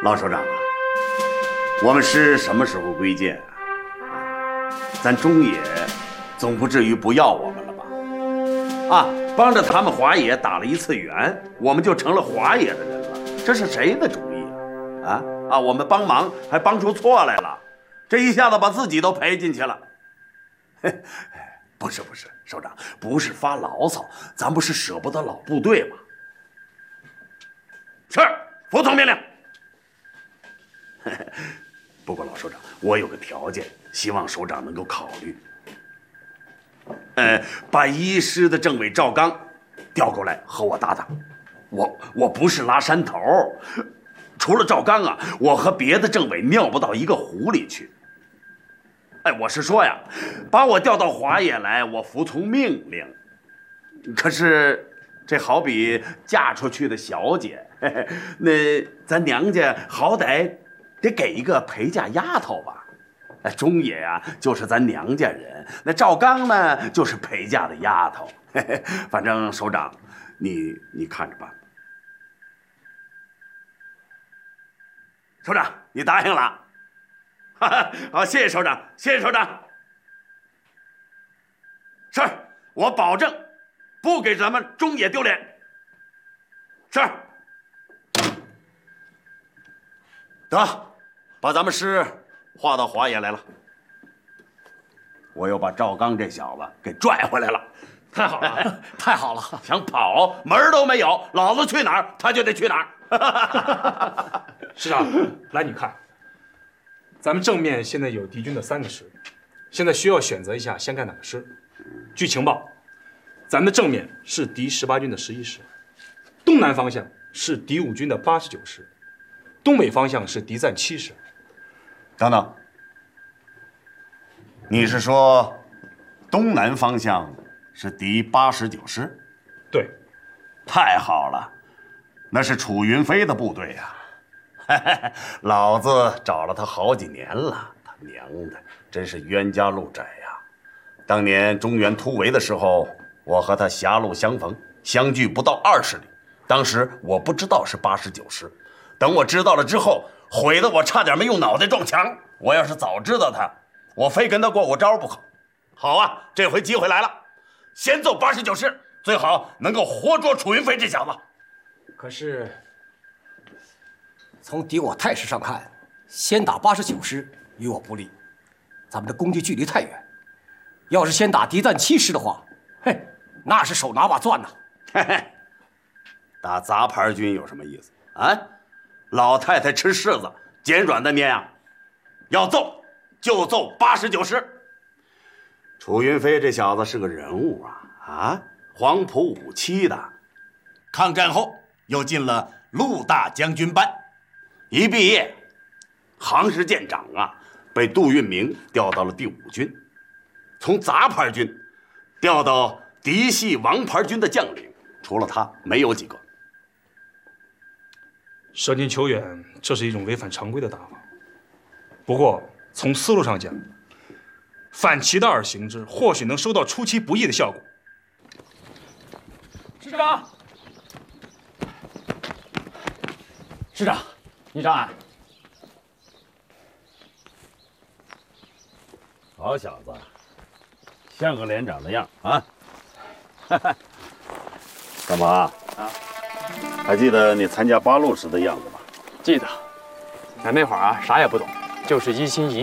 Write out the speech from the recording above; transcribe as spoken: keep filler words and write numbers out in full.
老首长啊，我们师什么时候归建啊？咱中野总不至于不要我们了吧？啊，帮着他们华野打了一次援，我们就成了华野的人了，这是谁的主意啊？啊啊！我们帮忙还帮出错来了，这一下子把自己都赔进去了。嘿，不是不是，首长不是发牢骚，咱不是舍不得老部队吗？是，服从命令。不过老首长，我有个条件，希望首长能够考虑。呃，把一师的政委赵刚调过来和我搭档。我我不是拉山头，除了赵刚啊，我和别的政委尿不到一个壶里去。哎，我是说呀，把我调到华野来，我服从命令。可是这好比嫁出去的小姐，嘿嘿，那咱娘家好歹得给一个陪嫁丫头吧。中野啊，就是咱娘家人；那赵刚呢，就是陪嫁的丫头。嘿嘿，反正首长，你你看着办吧。首长，你答应了。哈哈，好，谢谢首长，谢谢首长。是，我保证不给咱们中野丢脸。是。得，把咱们师划到华野来了。我又把赵刚这小子给拽回来了。 太好了，太好了！ 想跑门儿都没有，老子去哪儿他就得去哪儿。师长，来你看，咱们正面现在有敌军的三个师，现在需要选择一下先干哪个师。据情报，咱们的正面是敌十八军的十一师，东南方向是敌五军的八十九师，东北方向是敌赞七师。 等等，你是说东南方向是敌八十九师？ 对。 太好了，那是楚云飞的部队呀、啊！老子找了他好几年了，他娘的，真是冤家路窄呀！当年中原突围的时候，我和他狭路相逢，相距不到二十里。当时我不知道是八十九师，等我知道了之后，毁得我差点没用脑袋撞墙。我要是早知道他，我非跟他过过招不可。好啊，这回机会来了，先揍八十九师，最好能够活捉楚云飞这小子。 可是从敌我态势上看，先打八十九师与我不利，咱们的攻击距离太远。要是先打敌赞七师的话，嘿，那是手拿把攥呐。 嘿嘿，打杂牌军有什么意思啊？老太太吃柿子，捡软的捏呀。要揍就揍八十九师。楚云飞这小子是个人物啊啊！黄埔五期的，抗战后又进了陆大将军班，一毕业，行师见长啊，被杜聿明调到了第五军，从杂牌军调到嫡系王牌军的将领，除了他没有几个。 舍近求远，这是一种违反常规的打法。不过从思路上讲，反其道而行之，或许能收到出其不意的效果。 师长，师长，你让岸。 好小子，像个连长的样啊！干嘛啊？还记得你参加八路时的样子吗？ 记得。咱那会儿啊，啥也不懂，就是一心一意